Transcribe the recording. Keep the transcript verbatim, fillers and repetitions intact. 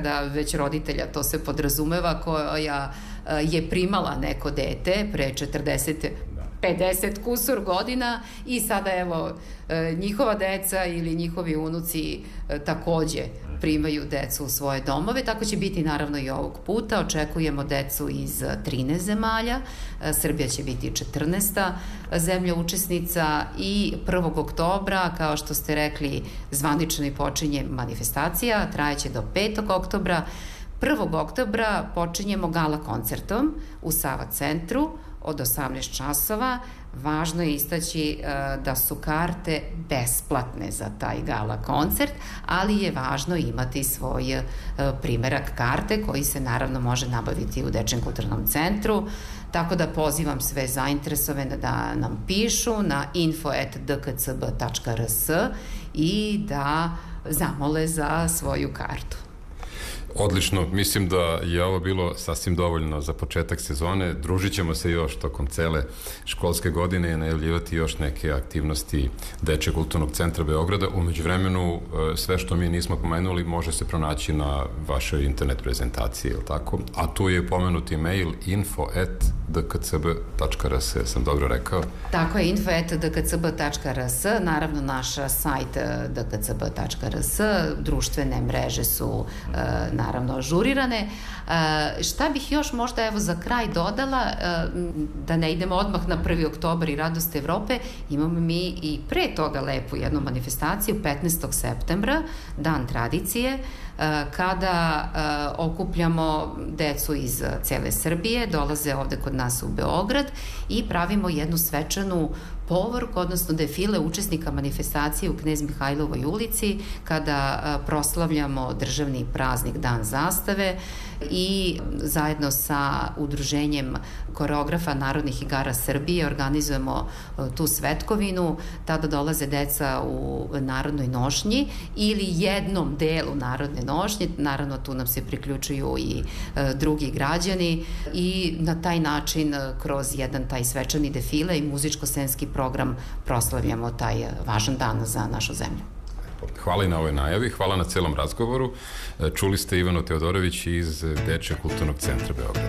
kada već roditelja, to se podrazumeva, koja je primala neko dete pre četrdeset pedeset kusur godina i sada evo njihova deca ili njihovi unuci takođe primaju decu u svoje domove, tako će biti naravno i ovog puta. Očekujemo decu iz trinaest zemalja, Srbija će biti četrnaesta zemlja učesnica i prvog oktobra, kao što ste rekli, zvanično i počinje manifestacija, trajeće do petog oktobra. prvog oktobra počinjemo gala koncertom u Sava centru od osamnaest časova. Važno je istaći da su karte besplatne za taj gala koncert, ali je važno imati svoj primerak karte koji se naravno može nabaviti u Dečijem kulturnom centru, tako da pozivam sve zainteresovane da nam pišu na info at d k c b tačka r s i da zamole za svoju kartu. Odlično, mislim da je ovo bilo sasvim dovoljno za početak sezone. Družit ćemo se još tokom cele školske godine i najavljivati još neke aktivnosti Dečijeg kulturnog centra Beograda. Umeđu vremenu, sve što mi nismo pomenuli može se pronaći na vašoj internet prezentaciji, je li tako? A tu je pomenuti mail info at d k c b tačka r s, sam dobro rekao? Tako je, info at d k c b tačka r s, naravno naš sajt d k c b tačka r s, društvene mreže su na naravno ažurirane. Šta bih još možda evo za kraj dodala, da ne idemo odmah na prvi oktobar i Radost Evrope, imamo mi i pre toga lepu jednu manifestaciju petnaestog septembra, Dan tradicije, kada okupljamo decu iz cele Srbije, dolaze ovde kod nas u Beograd i pravimo jednu svečanu povorku, odnosno defile učesnika manifestacije u Knez Mihajlovoj ulici, kada proslavljamo državni praznik Dan zastave i zajedno sa udruženjem koreografa Narodnih igara Srbije organizujemo tu svetkovinu. Tada dolaze deca u narodnoj nošnji ili jednom delu narodne nošnje, naravno tu nam se priključuju i drugi građani i na taj način kroz jedan taj svečani defile i muzičko-scenski program proslavljamo taj važan dan za našu zemlju. Hvala i na ovoj najavi, hvala na celom razgovoru. Čuli ste Ivanu Teodorović iz Dečijeg kulturnog centra Beograda.